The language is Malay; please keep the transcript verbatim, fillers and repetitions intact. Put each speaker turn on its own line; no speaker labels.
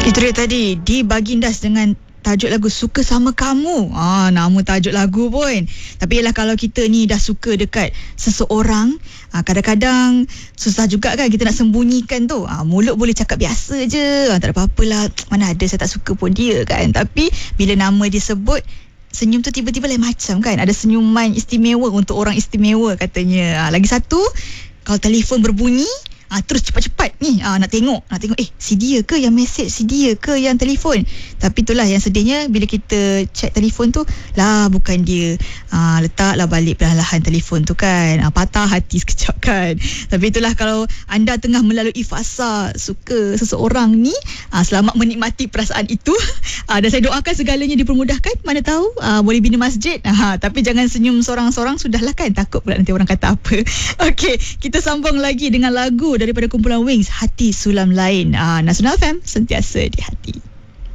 Itu dia tadi, di Bagindas dengan tajuk lagu Suka Sama Kamu. Ah, nama tajuk lagu pun. Tapi ialah kalau kita ni dah suka dekat seseorang, ah, kadang-kadang susah juga kan kita nak sembunyikan tu. Ah, mulut boleh cakap biasa je, ah, tak ada apa-apalah, mana ada saya tak suka pun dia kan. Tapi bila nama disebut, senyum tu tiba-tiba lain macam kan. Ada senyuman istimewa untuk orang istimewa katanya. Ah, lagi satu, kalau telefon berbunyi, Ah, terus cepat-cepat ni ah, nak tengok nak tengok eh si dia ke yang mesej, si dia ke yang telefon. Tapi itulah yang sedihnya, bila kita check telefon tu lah bukan dia, ah, letaklah balik perlahan-lahan telefon tu kan. ah, patah hati sekejap kan. Tapi itulah, kalau anda tengah melalui fasa suka seseorang ni, ah, selamat menikmati perasaan itu. ah, dan saya doakan segalanya dipermudahkan. Mana tahu ah, boleh bina masjid. ah, Tapi jangan senyum sorang-sorang, sudahlah kan, takut pula nanti orang kata apa. Okey, kita sambung lagi dengan lagu daripada kumpulan Wings, Hati Sulam Lain. Ah, Nasional F M, sentiasa di hati.